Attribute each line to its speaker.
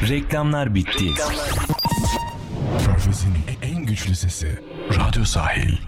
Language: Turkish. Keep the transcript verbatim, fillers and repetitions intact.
Speaker 1: Reklamlar bitti.
Speaker 2: Körfez'in en güçlü sesi. Radyo Sahil.